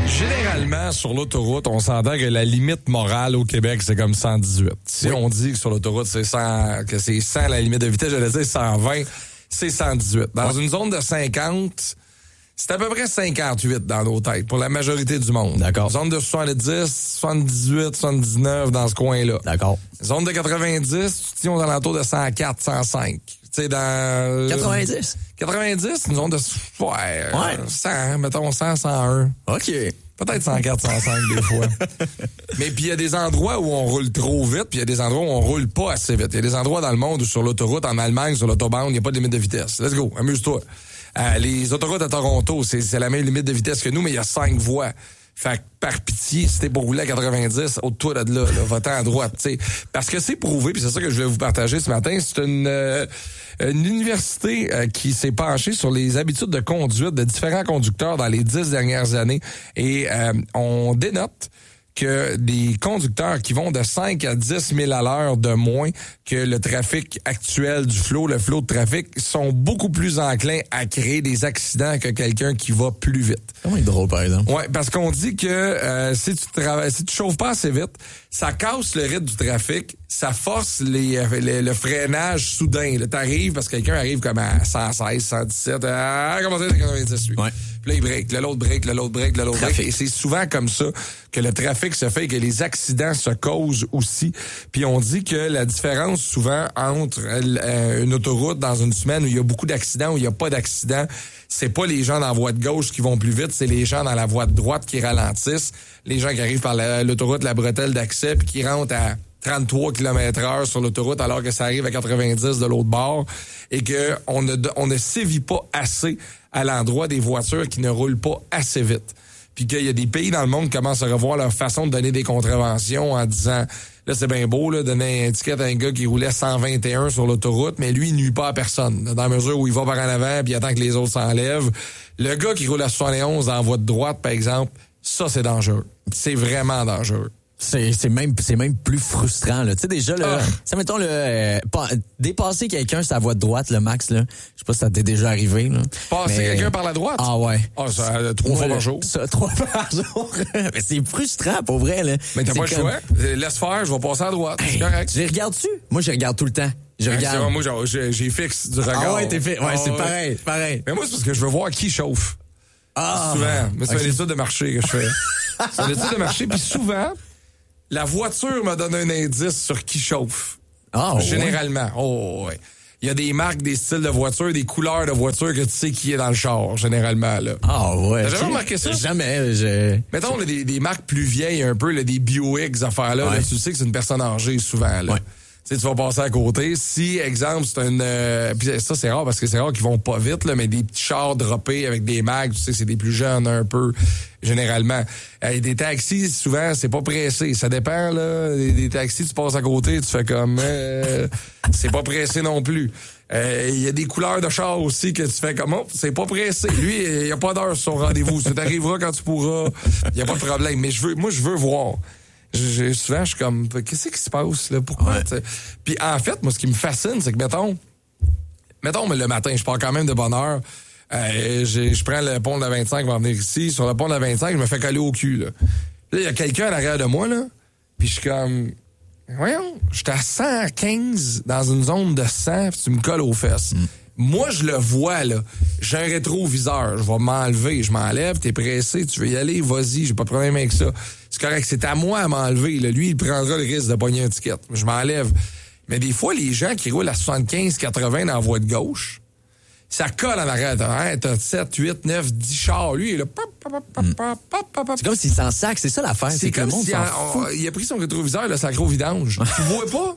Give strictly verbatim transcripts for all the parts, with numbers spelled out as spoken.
Généralement, sur l'autoroute, on s'entend que la limite morale au Québec, c'est comme cent dix-huit. Si oui. on dit que sur l'autoroute, c'est cent, que c'est cent la limite de vitesse, j'allais dire cent vingt, c'est cent dix-huit. Dans ouais. une zone de cinquante, c'est à peu près cinquante-huit dans nos têtes, pour la majorité du monde. D'accord. Zone de soixante-dix, soixante-dix-huit, soixante-dix-neuf, dans ce coin-là. D'accord. Zone de quatre-vingt-dix, tu tiens aux alentours de cent quatre, cent cinq. Tu sais, dans... quatre-vingt-dix? quatre-vingt-dix, une zone de... Ouais, ouais. cent, mettons cent, cent un. OK. Peut-être cent quatre, cent cinq des fois. Mais puis il y a des endroits où on roule trop vite, puis il y a des endroits où on roule pas assez vite. Il y a des endroits dans le monde où sur l'autoroute, en Allemagne, sur l'autobahn, il n'y a pas de limite de vitesse. Let's go, amuse-toi. Euh, les autoroutes à Toronto, c'est, c'est la même limite de vitesse que nous, mais il y a cinq voies. Fait que, par pitié, si t'es pour rouler à quatre-vingt-dix, au-toi de là, là, va-t'en à droite, tu sais. Parce que c'est prouvé, puis c'est ça que je voulais vous partager ce matin, c'est une, euh, une université euh, qui s'est penchée sur les habitudes de conduite de différents conducteurs dans les dix dernières années. Et euh, on dénote que des conducteurs qui vont de cinq à dix mille à l'heure de moins que le trafic actuel du flot, le flot de trafic, sont beaucoup plus enclins à créer des accidents que quelqu'un qui va plus vite. Comment il est drôle, par exemple? Ouais, parce qu'on dit que euh, si tu travailles, si tu chauffes pas assez vite, ça casse le rythme du trafic, ça force les, les le freinage soudain. Là, t'arrives parce que quelqu'un arrive comme à cent seize, cent dix-sept, ah, comment ça, quatre-vingt-dix, lui. Ouais. Puis là, il break, le l'autre break, le l'autre break, le l'autre break. Et c'est souvent comme ça que le trafic se fait et que les accidents se causent aussi. Puis on dit que la différence souvent entre euh, une autoroute dans une semaine où il y a beaucoup d'accidents, où il n'y a pas d'accidents, c'est pas les gens dans la voie de gauche qui vont plus vite, c'est les gens dans la voie de droite qui ralentissent, les gens qui arrivent par la, l'autoroute, la bretelle d'accès, puis qui rentrent à trente-trois kilomètres heure sur l'autoroute alors que ça arrive à quatre-vingt-dix de l'autre bord et que on ne, on ne sévit pas assez à l'endroit des voitures qui ne roulent pas assez vite. Puis qu'il y a des pays dans le monde qui commencent à revoir leur façon de donner des contraventions en disant, là, c'est bien beau, là, donner un ticket à un gars qui roulait cent vingt et un sur l'autoroute, mais lui, il nuit pas à personne. Dans la mesure où il va par en avant puis il attend que les autres s'enlèvent. Le gars qui roule à soixante et onze en voie de droite, par exemple, ça, c'est dangereux. C'est vraiment dangereux. C'est, c'est même, c'est même plus frustrant, là. Tu sais, déjà, là, ah. ça, mettons, le, euh, pas, dépasser quelqu'un sur la voie de droite, le max, là. Je sais pas si ça t'est déjà arrivé, là. Passer mais... quelqu'un par la droite? Ah, ouais. Ah, ça, euh, trois fois par jour. Ça, trois fois par jour. Mais c'est frustrant, pour vrai, là. Mais t'as c'est pas le comme... choix. Laisse faire, je vais passer à droite. Hey, c'est correct. Tu les regardes-tu? Moi, je regarde tout le temps. Je regarde. Ouais, moi, j'ai, j'ai fixe du regard. Ah, ouais, t'es fait. Ouais, ah, c'est ouais. pareil, c'est pareil. Mais moi, c'est parce que je veux voir qui chauffe. Ah. Souvent. Mais c'est okay. une étude de marché que je fais. C'est une étude de marché, puis souvent, la voiture me donne un indice sur qui chauffe. Ah, généralement. Ouais. Oh, ouais. Il y a des marques, des styles de voiture, des couleurs de voiture que tu sais qui est dans le char, généralement, là. Ah, ouais. T'as jamais okay. remarqué ça? Jamais, j'ai... Mettons, là, des, des marques plus vieilles un peu, là, des Buick, ces affaires-là, ouais. là, tu sais que c'est une personne âgée, souvent, là. Ouais. Tu sais, tu vas passer à côté. Si, exemple, c'est une... Euh, puis ça, c'est rare parce que c'est rare qu'ils vont pas vite, là, mais des petits chars droppés avec des mags, tu sais, c'est des plus jeunes un peu, généralement. Euh, des taxis, souvent, c'est pas pressé. Ça dépend, là. Des, des taxis, tu passes à côté, tu fais comme... Euh, c'est pas pressé non plus. Il euh, y a des couleurs de chars aussi que tu fais comme... Oh, c'est pas pressé. Lui, il n'y a pas d'heure sur son rendez-vous. Ça t'arrivera quand tu pourras. Il n'y a pas de problème. Mais je veux, moi, je veux voir. Je, souvent, je suis comme, qu'est-ce qui se passe, là? Pourquoi? Ouais. Puis, en fait, moi, ce qui me fascine, c'est que, mettons, mettons, le matin, je pars quand même de bonne heure. Euh, je prends le pont de la vingt-cinq pour venir ici. Sur le pont de la vingt-cinq, je me fais coller au cul, là. Là, il y a quelqu'un à l'arrière de moi, là. Puis, je suis comme, voyons, je suis à cent quinze dans une zone de cent, puis tu me colles aux fesses. Mm. Moi, je le vois, là. J'ai un rétroviseur. Je vais m'enlever. Je m'enlève. T'es pressé. Tu veux y aller? Vas-y. J'ai pas de problème avec ça. C'est correct. C'est à moi à m'enlever, là. Lui, il prendra le risque de pogner un ticket. Je m'enlève. Mais des fois, les gens qui roulent à soixante-quinze quatre-vingts dans la voie de gauche, ça colle en arrière. T'as, hein, t'as sept, huit, neuf, dix chars. Lui, il est là. Pop, pop, pop, mm. pop, pop, pop. C'est comme s'il s'en sac. C'est ça l'affaire. C'est, c'est comme que le monde si s'en en, fout. On, il a pris son rétroviseur, le sacro vidange. Tu vois pas?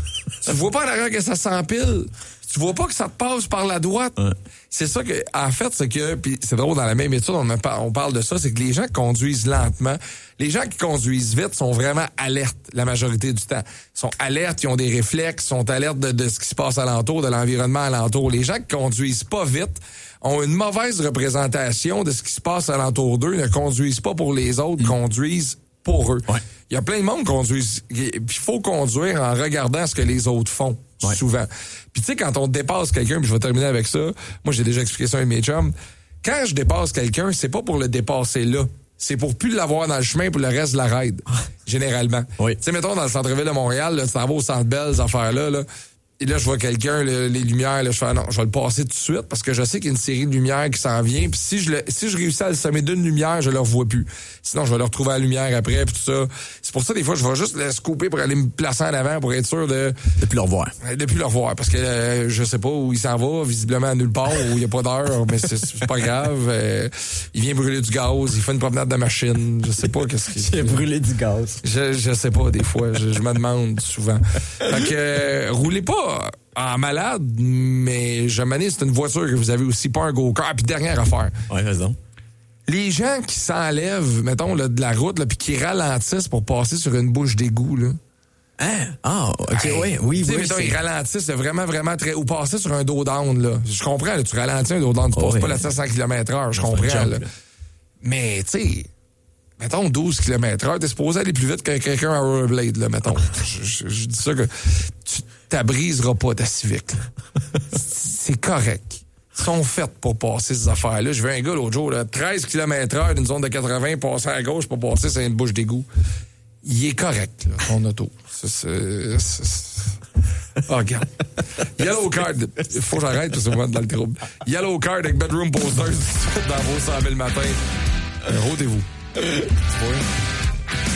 Tu vois pas en arrière que ça s'empile. Tu vois pas que ça te passe par la droite. Ouais. C'est ça que, en fait, c'est que, puis c'est drôle, dans la même étude, on, a, on parle de ça, c'est que les gens qui conduisent lentement, les gens qui conduisent vite sont vraiment alertes la majorité du temps. Ils sont alertes, ils ont des réflexes, sont alertes de, de ce qui se passe alentour, de l'environnement alentour. Les gens qui conduisent pas vite ont une mauvaise représentation de ce qui se passe alentour d'eux, ne conduisent pas pour les autres, mmh. conduisent pour eux. Ouais. Il y a plein de monde qui conduisent. Puis il faut conduire en regardant ce que les autres font, ouais. souvent. Puis tu sais, quand on dépasse quelqu'un, puis je vais terminer avec ça, moi j'ai déjà expliqué ça à mes chums, quand je dépasse quelqu'un, c'est pas pour le dépasser là. c'est pour plus l'avoir dans le chemin pour le reste de la ride, généralement. Oui. Tu sais, mettons, dans le centre-ville de Montréal, là, tu t'en vas au Centre Bell, ces affaires-là, là. Et là, je vois quelqu'un, le, les lumières, là, je fais, non, je vais le passer tout de suite parce que je sais qu'il y a une série de lumières qui s'en vient. Puis si je le, si je réussis à le sommer d'une lumière, je le revois plus. Sinon, je vais le retrouver à la lumière après, puis tout ça. C'est pour ça, des fois, je vais juste le scooper pour aller me placer en avant pour être sûr de... De plus le revoir. De plus le revoir. Parce que euh, je sais pas où il s'en va, visiblement à nulle part, où il n'y a pas d'heure, mais c'est, c'est pas grave. Euh, il vient brûler du gaz, il fait une promenade de machine. Je sais pas qu'est-ce qu'il... J'ai brûlé du gaz. Je, je sais pas, des fois. Je, je me demande souvent. Fait que, euh, roulez pas... en malade, mais je m'en ai, c'est une voiture que vous avez aussi, pas un go-kart. Puis dernière affaire. Ouais, vas-y donc. Les gens qui s'enlèvent, mettons, là, de la route, là, puis qui ralentissent pour passer sur une bouche d'égout, là. Hein? Ah, OK, Hey, oui, oui, tu sais, oui. mettons, c'est- ils ralentissent là, vraiment, vraiment très... Ou passer sur un dos down, là. Je comprends, là, tu ralentis un dos down, tu Oh, passes oui. pas la cent kilomètres heure, je C'est un comprends, jump, là. là. Mais, tu sais... Mettons douze kilomètres heure, t'es supposé aller plus vite que quelqu'un à rollerblade, là, mettons. je, je, je dis ça que tu t'abriseras pas ta Civic. Là. C'est correct. Ils sont faits pour passer ces affaires-là. Je veux un gars l'autre jour, là, treize kilomètres heure d'une zone de quatre-vingts, passer à gauche pour passer sur une bouche d'égout. Il est correct, là, ton auto. C'est... c'est, c'est, c'est... Oh, regarde. Yellow Card. Il faut que j'arrête parce que moi dans le trouble. Yellow Card avec Bedroom Posters dans vos cent mille matins. Euh, Rôtez-vous. Tu vois?